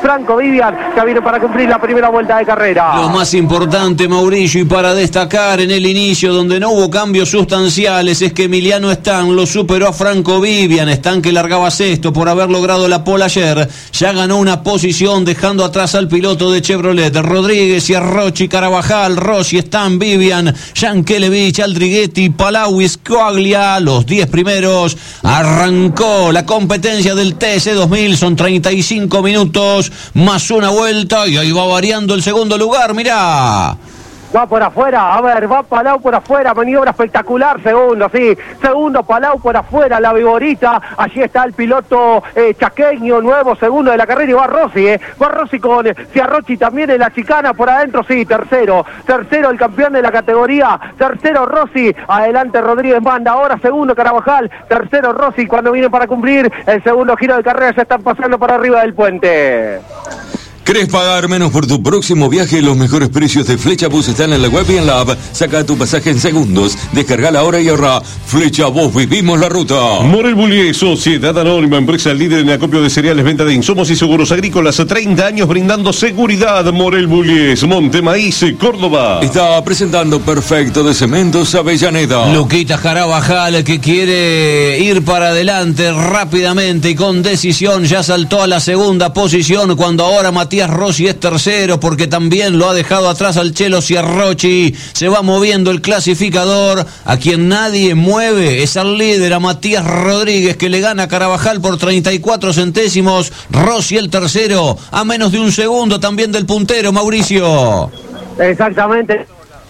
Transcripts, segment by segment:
Franco Vivian, ya viene para cumplir la primera vuelta de carrera. Lo más importante, Mauricio, y para destacar en el inicio, donde no hubo cambios sustanciales, es que Emiliano Stan lo superó a Franco Vivian. Stan, que largaba sexto por haber logrado la pole ayer, ya ganó una posición, dejando atrás al piloto de Chevrolet. Rodríguez, Ciarrochi, Carabajal, Rossi, Stan, Vivian, Yankelevich, Aldriguetti, Palau y Squaglia, los 10 primeros. Arrancó la competencia del TC2000, son 35 minutos más una vuelta y ahí va variando el segundo lugar, mirá. Va por afuera, a ver, va Palau por afuera, maniobra espectacular, segundo Palau por afuera, la Viborita, allí está el piloto chaqueño, nuevo segundo de la carrera, y va Rossi con Ciarrochi también en la chicana, por adentro, tercero el campeón de la categoría, tercero Rossi, adelante Rodríguez manda, ahora segundo Carabajal, tercero Rossi, cuando viene para cumplir el segundo giro de carrera, ya están pasando por arriba del puente. ¿Querés pagar menos por tu próximo viaje? Los mejores precios de Flechabus están en la web y en la app. Saca tu pasaje en segundos. Descargala ahora y ahorra. Flechabus, vivimos la ruta. Morel Bullier, Sociedad Anónima, empresa líder en acopio de cereales, venta de insumos y seguros agrícolas. 30 años brindando seguridad. Morel Bullier, Monte Maíz, Córdoba. Está presentando Perfecto de Cementos Avellaneda. Luquita Carabajal, que quiere ir para adelante rápidamente y con decisión, ya saltó a la segunda posición, cuando ahora Matías Rossi es tercero, porque también lo ha dejado atrás al Chelo Ciarrochi. Se va moviendo el clasificador. A quien nadie mueve es al líder, a Matías Rodríguez, que le gana a Carabajal por 34 centésimos. Rossi el tercero, a menos de un segundo también del puntero, Mauricio. Exactamente.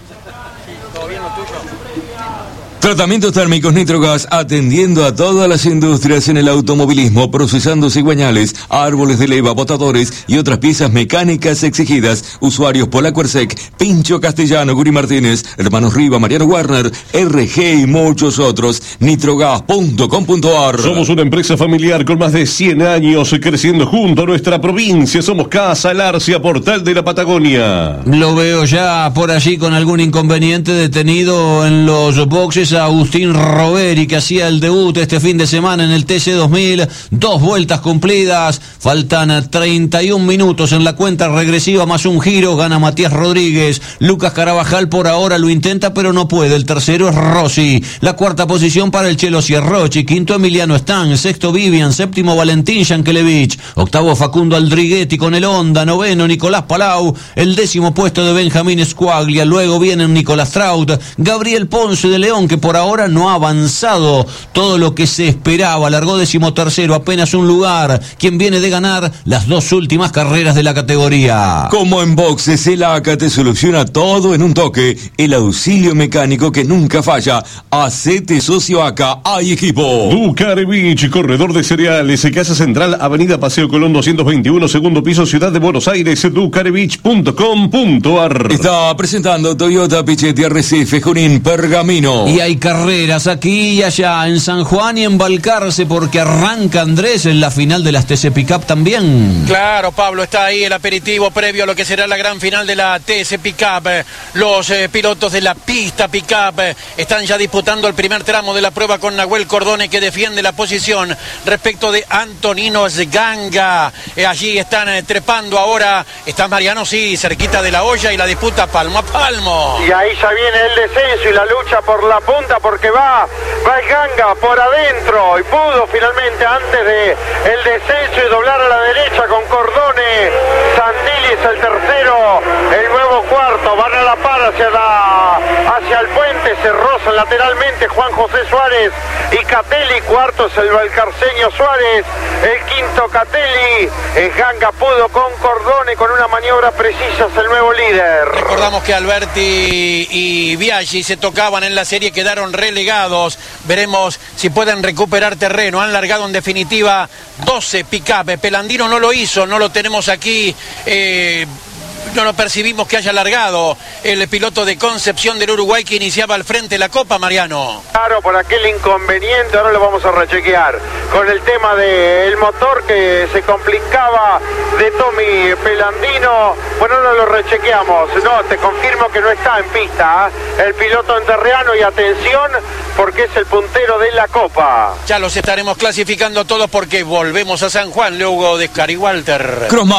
Tratamientos térmicos Nitrogas, atendiendo a todas las industrias en el automovilismo, procesando cigüeñales, árboles de leva, botadores y otras piezas mecánicas exigidas. Usuarios Polacuersec, Pincho Castellano, Guri Martínez, Hermanos Riva, Mariano Warner, RG y muchos otros. Nitrogas.com.ar. Somos una empresa familiar con más de 100 años creciendo junto a nuestra provincia. Somos Casa Larcia, Portal de la Patagonia. Lo veo ya por allí con algún inconveniente, detenido en los boxes a Agustín Roveri, que hacía el debut este fin de semana en el TC2000. 2 vueltas cumplidas, faltan 31 minutos en la cuenta regresiva más un giro. Gana Matías Rodríguez. Lucas Carabajal por ahora lo intenta pero no puede. El tercero es Rossi. La cuarta posición para el Chelo Ciarrochi. Quinto Emiliano Stan. Sexto Vivian. Séptimo Valentín Yankelevich. Octavo Facundo Aldriguetti con el Honda. Noveno Nicolás Palau. El 10º puesto de Benjamín Squaglia. Luego vienen Nicolás Traut, Gabriel Ponce de León, que por ahora no ha avanzado todo lo que se esperaba. Largó 13º, apenas un lugar. Quien viene de ganar las 2 últimas carreras de la categoría. Como en boxes, el ACA te soluciona todo en un toque. El auxilio mecánico que nunca falla. Hacete socio ACA, hay equipo. Ducarevich, corredor de cereales, Casa Central, Avenida Paseo Colón 221, segundo piso, Ciudad de Buenos Aires, ducarevich.com.ar. Está presentando Toyota Pichetti RCF Junín Pergamino. Y hay carreras aquí y allá, en San Juan y en Balcarce, porque arranca Andrés en la final de las TC Pickup también. Claro, Pablo, está ahí el aperitivo previo a lo que será la gran final de la TC Pickup. Los pilotos de la pista Pickup están ya disputando el primer tramo de la prueba con Nahuel Cordone, que defiende la posición respecto de Antonino Sganga. Allí están trepando ahora. Está Mariano, sí, cerquita de la olla, y la disputa palmo a palmo. Y ahí ya viene el descenso y la lucha por la punta, porque va Sganga por adentro y pudo finalmente antes de el descenso y doblar a la derecha con Cordone. Santilli es el tercero, el nuevo cuarto, van a la par hacia el puente, se rozan lateralmente Juan José Suárez y Catelli. Cuarto es el balcarceño Suárez, el quinto Catelli. Sganga pudo con Cordone, con una maniobra precisa, es el nuevo líder. Recordamos que Alberti y Biaggi se tocaban en la serie, quedaron relegados. Veremos si pueden recuperar terreno. Han largado en definitiva 12 pick-up. Pelandino no lo hizo, no lo tenemos aquí. No lo percibimos que haya largado el piloto de Concepción del Uruguay, que iniciaba al frente la Copa, Mariano. Claro, por aquel inconveniente, ahora lo vamos a rechequear con el tema del motor que se complicaba de Tommy Pelandino. Bueno, ahora lo rechequeamos. No, te confirmo que no está en pista el piloto enterreano, y atención porque es el puntero de la Copa. Ya los estaremos clasificando todos, porque volvemos a San Juan luego de Scary Walter.